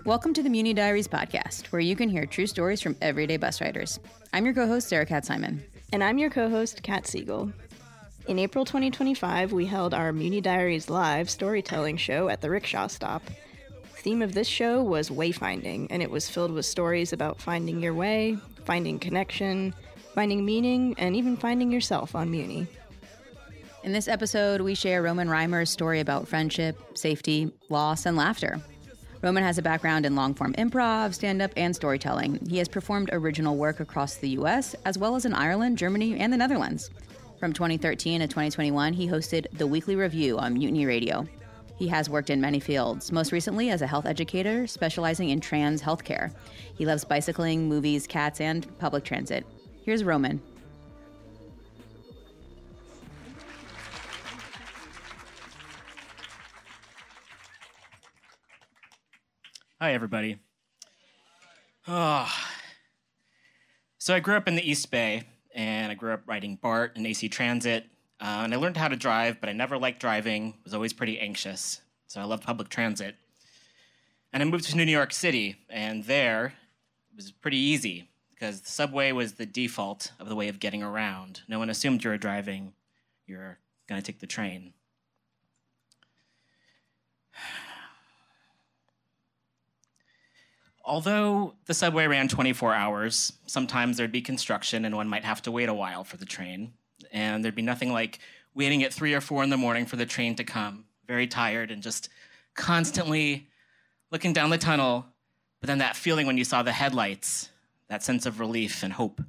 Welcome to the Muni Diaries podcast, where you can hear true stories from everyday bus riders. I'm your co-host, Sarah Cat Simon. And I'm your co-host, Kat Siegel. In April 2025, we held our Muni Diaries Live storytelling show at the rickshaw stop. The theme of this show was wayfinding, and it was filled with stories about finding your way, finding connection, finding meaning, and even finding yourself on Muni. In this episode, we share Roman Reimer's story about friendship, safety, loss, and laughter. Roman has a background in long-form improv, stand-up, and storytelling. He has performed original work across the U.S., as well as in Ireland, Germany, and the Netherlands. From 2013 to 2021, he hosted The Weekly Review on Mutiny Radio. He has worked in many fields, most recently as a health educator specializing in trans healthcare. He loves bicycling, movies, cats, and public transit. Here's Roman. Hi, everybody. So I grew up in the East Bay, and I grew up riding BART and AC Transit, and I learned how to drive, but I never liked driving, was always pretty anxious, so I loved public transit. And I moved to New York City, and there it was pretty easy, because the subway was the default of the way of getting around. No one assumed you were driving, you're going to take the train. Although the subway ran 24 hours, sometimes there'd be construction and one might have to wait a while for the train. And there'd be nothing like waiting at 3 or 4 in the morning for the train to come, very tired and just constantly looking down the tunnel. But then that feeling when you saw the headlights, that sense of relief and hope.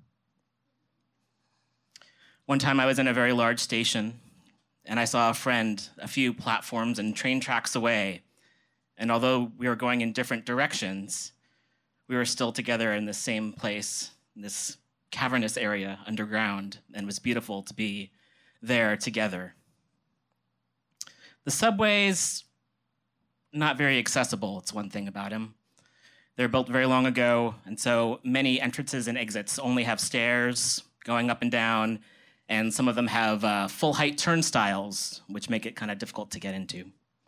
One time I was in a very large station and I saw a friend a few platforms and train tracks away. And although we were going in different directions, we were still together in the same place, in this cavernous area underground, and it was beautiful to be there together. The subway's not very accessible, it's one thing about them. They were built very long ago, and so many entrances and exits only have stairs going up and down, and some of them have full-height turnstiles, which make it kind of difficult to get into.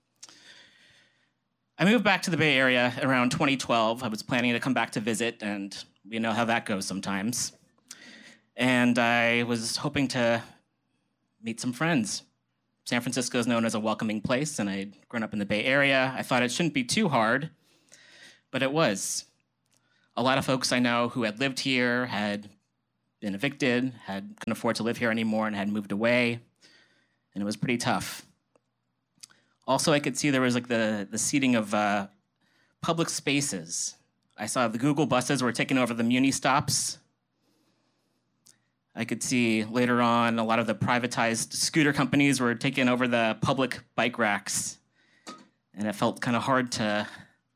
I moved back to the Bay Area around 2012. I was planning to come back to visit, and we know how that goes sometimes. And I was hoping to meet some friends. San Francisco is known as a welcoming place, and I'd grown up in the Bay Area. I thought it shouldn't be too hard, but it was. A lot of folks I know who had lived here had been evicted, couldn't afford to live here anymore, and had moved away, and it was pretty tough. Also, I could see there was like the seating of public spaces. I saw the Google buses were taking over the Muni stops. I could see later on a lot of the privatized scooter companies were taking over the public bike racks. And it felt kind of hard to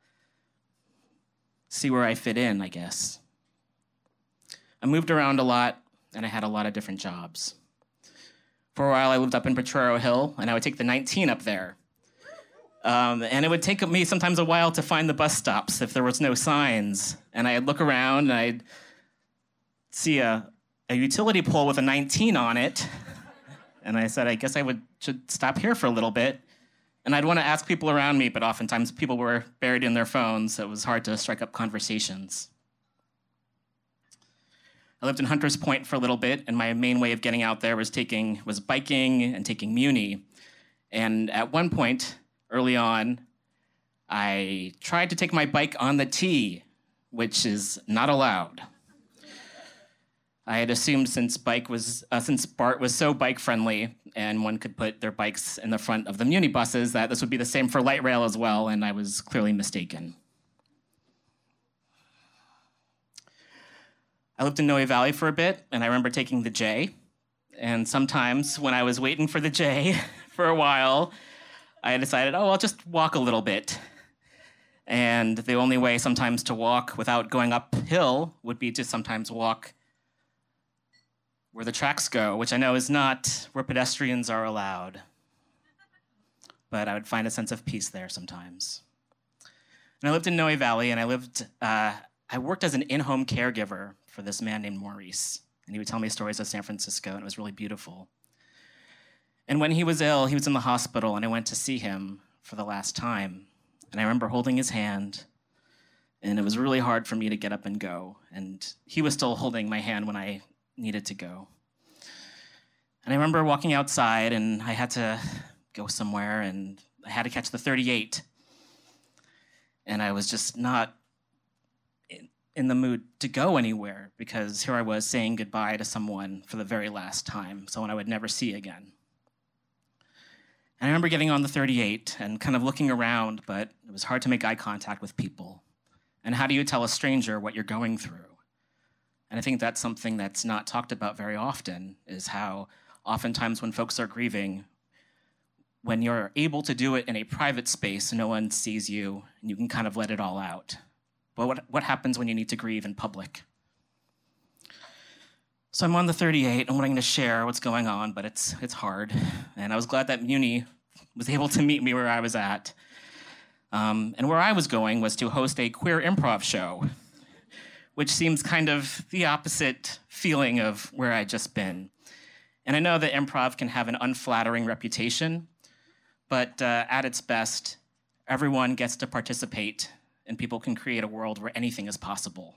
see where I fit in, I guess. I moved around a lot, and I had a lot of different jobs. For a while, I lived up in Potrero Hill, and I would take the 19 up there. And it would take me sometimes a while to find the bus stops if there was no signs. And I'd look around and I'd see a utility pole with a 19 on it. And I said, I guess should stop here for a little bit. And I'd want to ask people around me, but oftentimes people were buried in their phones, so it was hard to strike up conversations. I lived in Hunters Point for a little bit, and my main way of getting out there was biking and taking Muni. And at one point, early on, I tried to take my bike on the T, which is not allowed. I had assumed since BART was so bike-friendly and one could put their bikes in the front of the Muni buses that this would be the same for light rail as well, and I was clearly mistaken. I lived in Noe Valley for a bit, and I remember taking the J. And sometimes when I was waiting for the J for a while, I decided, I'll just walk a little bit. And the only way sometimes to walk without going uphill would be to sometimes walk where the tracks go, which I know is not where pedestrians are allowed. But I would find a sense of peace there sometimes. And I lived in Noe Valley, and I worked as an in-home caregiver for this man named Maurice. And he would tell me stories of San Francisco, and it was really beautiful. And when he was ill, he was in the hospital, and I went to see him for the last time. And I remember holding his hand And it was really hard for me to get up and go. And he was still holding my hand when I needed to go. And I remember walking outside, and I had to go somewhere, and I had to catch the 38. And I was just not in the mood to go anywhere, because here I was saying goodbye to someone for the very last time, someone I would never see again. And I remember getting on the 38 and kind of looking around, but it was hard to make eye contact with people. And how do you tell a stranger what you're going through? And I think that's something that's not talked about very often, is how oftentimes when folks are grieving, when you're able to do it in a private space, no one sees you, and you can kind of let it all out. But what happens when you need to grieve in public? So I'm on the 38 and wanting to share what's going on, but it's hard. And I was glad that Muni was able to meet me where I was at. And where I was going was to host a queer improv show, which seems kind of the opposite feeling of where I'd just been. And I know that improv can have an unflattering reputation, but at its best, everyone gets to participate, and people can create a world where anything is possible.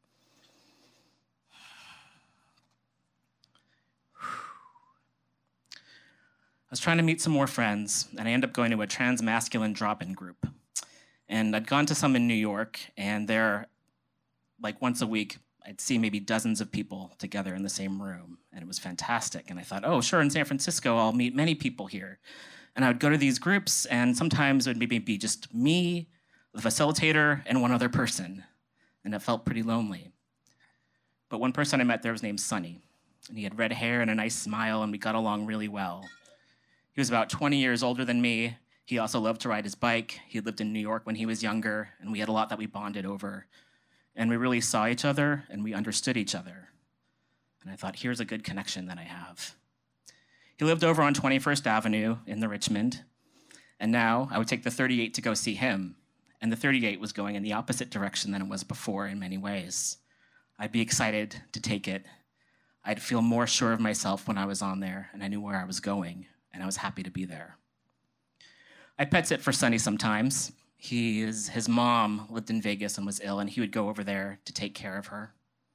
I was trying to meet some more friends, and I ended up going to a trans-masculine drop-in group. And I'd gone to some in New York, and there, like once a week, I'd see maybe dozens of people together in the same room, and it was fantastic. And I thought, oh, sure, in San Francisco, I'll meet many people here. And I would go to these groups, and sometimes it would maybe be just me, the facilitator, and one other person. And it felt pretty lonely. But one person I met there was named Sonny, and he had red hair and a nice smile, and we got along really well. He was about 20 years older than me. He also loved to ride his bike. He had lived in New York when he was younger, and we had a lot that we bonded over. And we really saw each other, and we understood each other. And I thought, here's a good connection that I have. He lived over on 21st Avenue in the Richmond, and now I would take the 38 to go see him. And the 38 was going in the opposite direction than it was before in many ways. I'd be excited to take it. I'd feel more sure of myself when I was on there, and I knew where I was going, and I was happy to be there. I'd pet sit for Sonny sometimes. His mom lived in Vegas and was ill, and he would go over there to take care of her.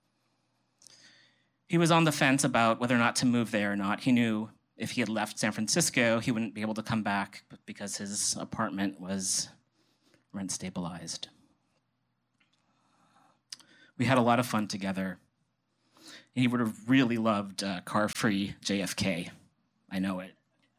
He was on the fence about whether or not to move there or not. He knew if he had left San Francisco, he wouldn't be able to come back because his apartment was rent stabilized. We had a lot of fun together. He would have really loved car-free JFK. I know it.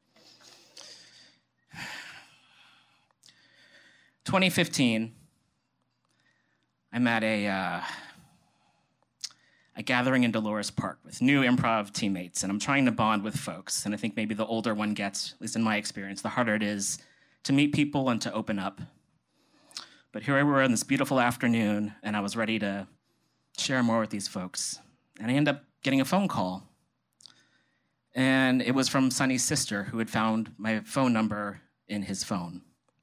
2015, I'm at a gathering in Dolores Park with new improv teammates, and I'm trying to bond with folks. And I think maybe the older one gets, at least in my experience, the harder it is to meet people and to open up. But here I were on this beautiful afternoon, and I was ready to share more with these folks. And I ended up getting a phone call. And it was from Sonny's sister, who had found my phone number in his phone.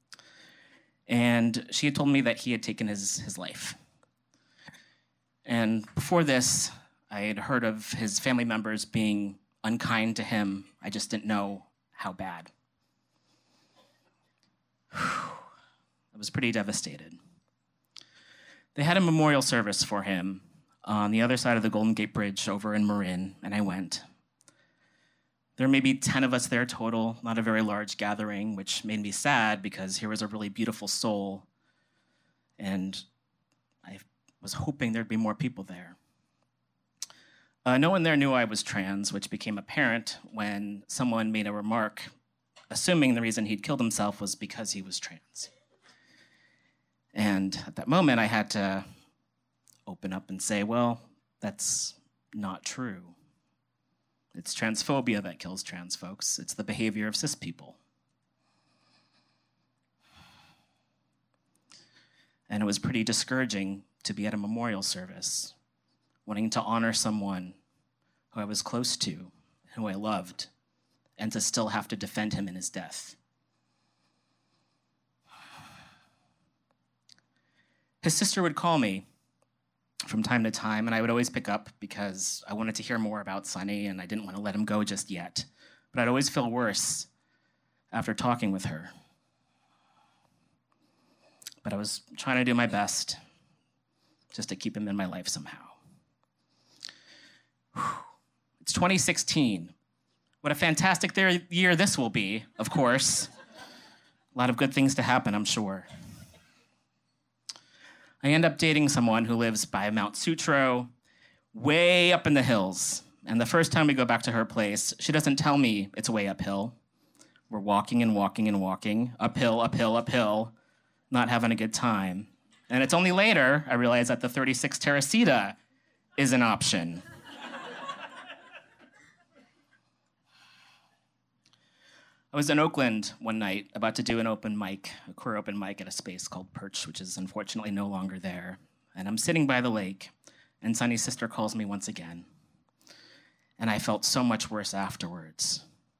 And she had told me that he had taken his life. And before this, I had heard of his family members being unkind to him. I just didn't know how bad. I was pretty devastated. They had a memorial service for him on the other side of the Golden Gate Bridge over in Marin, and I went. There were maybe 10 of us there total, not a very large gathering, which made me sad because here was a really beautiful soul, and I was hoping there'd be more people there. No one there knew I was trans, which became apparent when someone made a remark assuming the reason he'd killed himself was because he was trans. And at that moment, I had to open up and say, well, that's not true. It's transphobia that kills trans folks. It's the behavior of cis people. And it was pretty discouraging to be at a memorial service, wanting to honor someone who I was close to, who I loved, and to still have to defend him in his death. His sister would call me from time to time, and I would always pick up because I wanted to hear more about Sonny, and I didn't want to let him go just yet. But I'd always feel worse after talking with her. But I was trying to do my best just to keep him in my life somehow. It's 2016. What a fantastic year this will be, of course. A lot of good things to happen, I'm sure. I end up dating someone who lives by Mount Sutro, way up in the hills. And the first time we go back to her place, she doesn't tell me it's way uphill. We're walking and walking and walking, uphill, uphill, uphill, not having a good time. And it's only later I realize that the 36 Teresita is an option. I was in Oakland one night about to do an open mic, a queer open mic at a space called Perch, which is unfortunately no longer there. And I'm sitting by the lake, and Sunny's sister calls me once again. And I felt so much worse afterwards.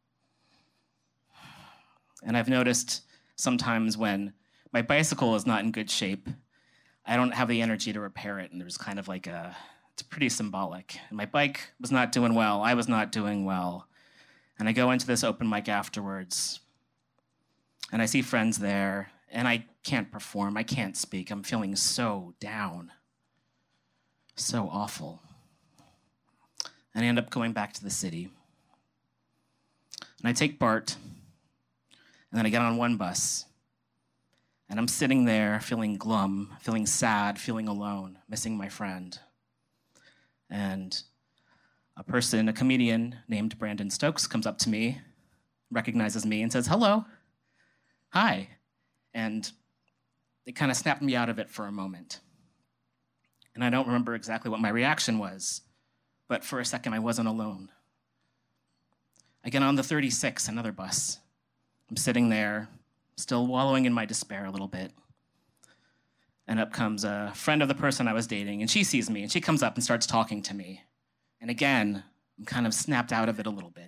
And I've noticed sometimes when my bicycle is not in good shape, I don't have the energy to repair it, and there's kind of like it's pretty symbolic. And my bike was not doing well, I was not doing well. And I go into this open mic afterwards, and I see friends there, and I can't perform, I can't speak. I'm feeling so down, so awful. And I end up going back to the city. And I take BART, and then I get on one bus, and I'm sitting there feeling glum, feeling sad, feeling alone, missing my friend. And a comedian named Brandon Stokes comes up to me, recognizes me, and says, "Hello, hi." And it kind of snapped me out of it for a moment. And I don't remember exactly what my reaction was, but for a second I wasn't alone. I get on the 36, another bus. I'm sitting there, still wallowing in my despair a little bit. And up comes a friend of the person I was dating, and she sees me, and she comes up and starts talking to me. And again, I'm kind of snapped out of it a little bit.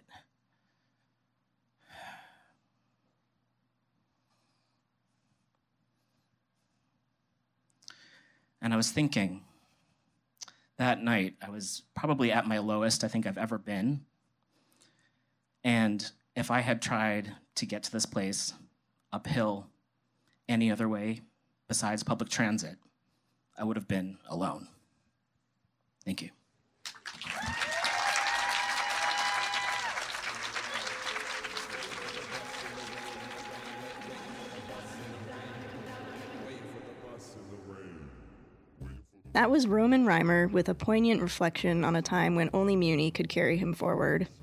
And I was thinking, that night, I was probably at my lowest I think I've ever been. And if I had tried to get to this place uphill any other way besides public transit, I would have been alone. Thank you. That was Roman Reimer with a poignant reflection on a time when only Muni could carry him forward.